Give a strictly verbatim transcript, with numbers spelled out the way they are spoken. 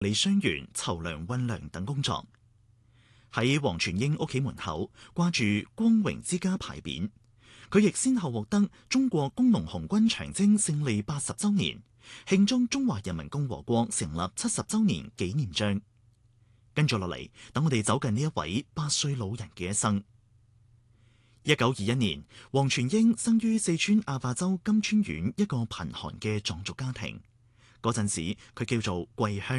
理傷員、籌糧運糧等工作。喺黃全英屋企門口掛住光榮之家牌匾，佢亦先後獲得中國工農紅軍長征勝利八十週年、慶祝中華人民共和國成立七十週年紀念章。跟住落嚟，等我哋走近呢一位八歲老人嘅一生。一九二一年，黃全英生於四川阿壩州金川縣一個貧寒嘅藏族家庭。嗰陣時，佢叫做桂香。